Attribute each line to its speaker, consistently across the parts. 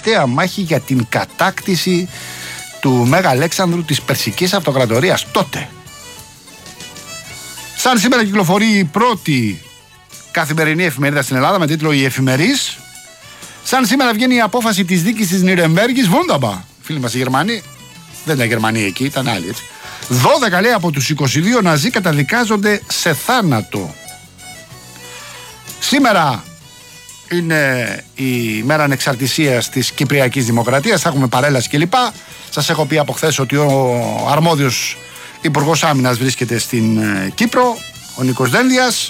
Speaker 1: τελευταία μάχη για την κατάκτηση του Μέγα Αλέξανδρου της Περσικής Αυτοκρατορίας τότε. Σαν σήμερα κυκλοφορεί η πρώτη καθημερινή εφημερίδα στην Ελλάδα με τίτλο «Η Εφημερής». Σαν σήμερα βγαίνει η απόφαση της δίκης της Νιρεμβέργης. Wunderbar. Φίλοι μας οι Γερμανοί, δεν ήταν Γερμανοί εκεί, ήταν άλλοι έτσι. 12 λέει από τους 22 Ναζί καταδικάζονται σε θάνατο. Σήμερα είναι η μέρα ανεξαρτησίας της Κυπριακής Δημοκρατίας. Θα έχουμε παρέλαση κλπ. Σας έχω πει από χθες ότι ο αρμόδιος Υπουργός Άμυνας βρίσκεται στην Κύπρο, ο Νίκος Δένδιας.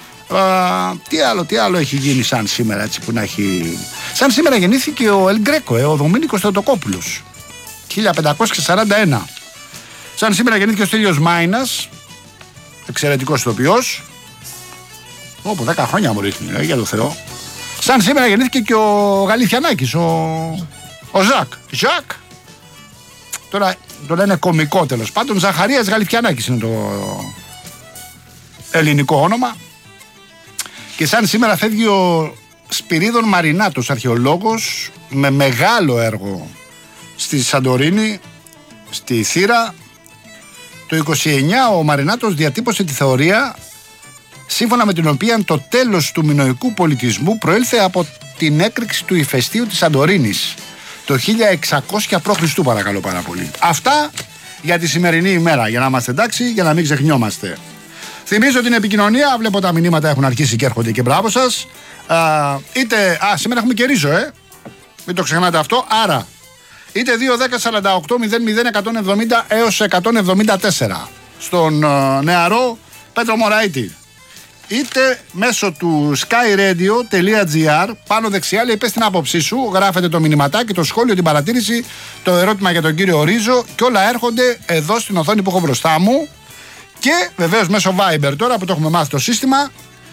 Speaker 1: Τι άλλο έχει γίνει σαν σήμερα, έτσι που να έχει. Σαν σήμερα γεννήθηκε ο Ελ Γκρέκο, ο Δομήνικος Θεοτοκόπουλος, 1541. Σαν σήμερα γεννήθηκε ο Στέλιος Μάινας, εξαιρετικός ηθοποιός. Όπου 10 χρόνια μου ρίχνει, για το Θεό. Σαν σήμερα γεννήθηκε και ο Γαλιθιανάκης, ο Ζακ. Τώρα το λένε κωμικό τέλος πάντων. Ζαχαρίας Γαλιθιανάκης είναι το ελληνικό όνομα. Και σαν σήμερα φεύγει ο Σπυρίδων Μαρινάτος, αρχαιολόγος, με μεγάλο έργο στη Σαντορίνη, στη Θήρα. Το 29 ο Μαρινάτος διατύπωσε τη θεωρία σύμφωνα με την οποία το τέλος του μινωικού πολιτισμού προήλθε από την έκρηξη του ηφαιστείου της Σαντορίνης το 1600 π.Χ. παρακαλώ πάρα πολύ. Αυτά για τη σημερινή ημέρα, για να είμαστε εντάξει, για να μην ξεχνιόμαστε. Θυμίζω την επικοινωνία, βλέπω τα μηνύματα έχουν αρχίσει και έρχονται και μπράβο σας. Σήμερα έχουμε και ρίζο, μην το ξεχνάτε αυτό, άρα είτε 2-10-48-00-170 έως 174 στον νεαρό Πέτρο Μωραήτη, είτε μέσω του skyradio.gr, πάνω δεξιά λέει πες την άποψή σου, γράφετε το μηνυματάκι, το σχόλιο, την παρατήρηση, το ερώτημα για τον κύριο Ρίζο και όλα έρχονται εδώ στην οθόνη που έχω μπροστά μου. Και βεβαίως μέσω Viber τώρα που το έχουμε μάθει το σύστημα,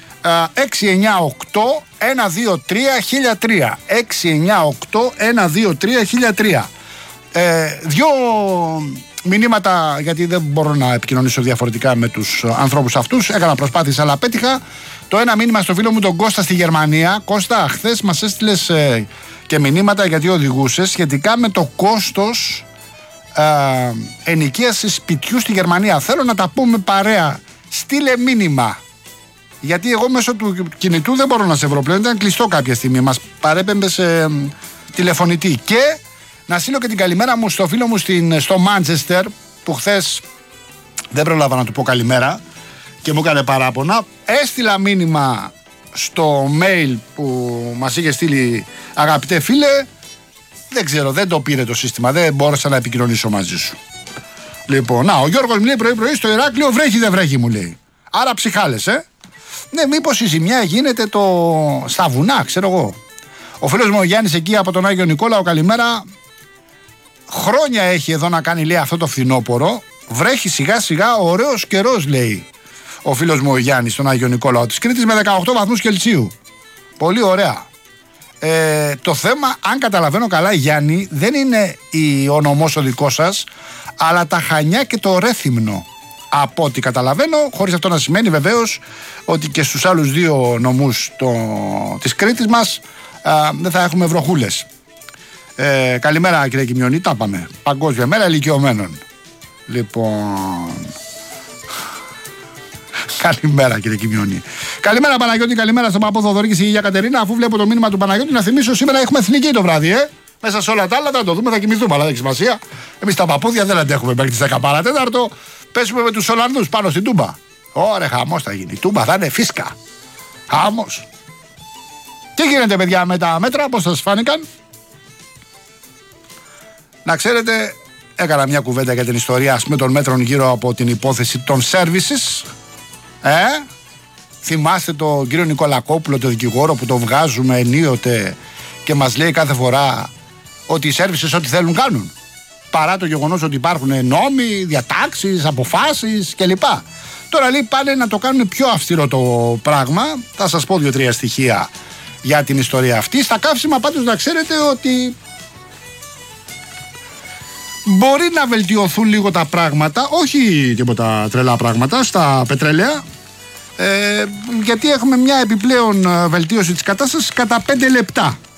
Speaker 1: 698-123-1003 698-123-1003. Δυο μηνύματα, γιατί δεν μπορώ να επικοινωνήσω διαφορετικά με τους ανθρώπους αυτούς. Έκανα προσπάθειες αλλά απέτυχα. Το ένα μήνυμα στο φίλο μου τον Κώστα στη Γερμανία. Κώστα, χθες μας έστειλες και μηνύματα γιατί οδηγούσες σχετικά με το κόστος ενοικίαση σπιτιού στη Γερμανία. Θέλω να τα πούμε παρέα. Στείλε μήνυμα. Γιατί εγώ μέσω του κινητού δεν μπορώ να σε βρω πλέον. Ήταν κλειστό κάποια στιγμή. Μας παρέπεμπε σε τηλεφωνητή. Και να στείλω και την καλημέρα μου στο φίλο μου στο Μάντσεστερ, που χθες δεν προλάβα να του πω καλημέρα και μου έκανε παράπονα. Έστειλα μήνυμα στο mail που μας είχε στείλει, αγαπητέ φίλε. Δεν ξέρω, δεν το πήρε το σύστημα, δεν μπόρεσα να επικοινωνήσω μαζί σου. Λοιπόν, ο Γιώργος μου λέει πρωί-πρωί στο Ηράκλειο βρέχει δεν βρέχει μου λέει. Άρα ψυχάλες, Ναι, μήπως η ζημιά γίνεται στα βουνά, ξέρω εγώ. Ο φίλος μου ο Γιάννης εκεί από τον Άγιο Νικόλαο, καλημέρα. Χρόνια έχει εδώ να κάνει λέει αυτό το φθινόπωρο. Βρέχει σιγά σιγά, ωραίος καιρός λέει ο φίλος μου ο Γιάννης στον Άγιο Νικόλαο της Κρήτης με 18 βαθμούς Κελσίου. Πολύ ωραία. Το θέμα, αν καταλαβαίνω καλά Γιάννη, δεν είναι ο νομός ο δικός σας, αλλά τα Χανιά και το Ρέθυμνο. Από ό,τι καταλαβαίνω, χωρίς αυτό να σημαίνει βεβαίως ότι και στους άλλους δύο νομούς της Κρήτης μας δεν θα έχουμε βροχούλες. Καλημέρα κύριε Κιμιονή, τα πάμε. Παγκόσμια μέρα ηλικιωμένων. Λοιπόν... Καλημέρα κύριε Κιμιονή. Καλημέρα Παναγιώτη, καλημέρα στον παππού Θοδωρή και στη γιαγιά Κατερίνα. Αφού βλέπω το μήνυμα του Παναγιώτη, να θυμίσω σήμερα έχουμε εθνική το βράδυ, Μέσα σε όλα τα άλλα θα το δούμε, θα κοιμηθούμε, αλλά δεν έχει σημασία. Εμείς τα παππούδια δεν αντέχουμε μέχρι τις 10 παρατέταρτο. Πέσουμε με τους Ολλανδούς πάνω στην Τούμπα. Ωραία, χαμός θα γίνει. Η Τούμπα θα είναι φίσκα. Χαμός. Τι γίνεται παιδιά με τα μέτρα, πώς σας φάνηκαν? Να ξέρετε, έκανα μια κουβέντα για την ιστορία των μέτρων γύρω από την υπόθεση των services. Θυμάστε τον κύριο Νικολακόπουλο, τον δικηγόρο που το βγάζουμε ενίοτε και μας λέει κάθε φορά ότι οι services ό,τι θέλουν κάνουν, παρά το γεγονός ότι υπάρχουν νόμοι, διατάξεις, αποφάσεις κλπ. Τώρα λέει πάνε να το κάνουν πιο αυστηρό το πράγμα. Θα σας πω 2-3 στοιχεία για την ιστορία αυτή. Στα καύσιμα πάντως να ξέρετε ότι μπορεί να βελτιωθούν λίγο τα πράγματα, όχι τίποτα τρελά πράγματα, στα πετρέλαια, γιατί έχουμε μια επιπλέον βελτίωση της κατάστασης κατά 5 λεπτά.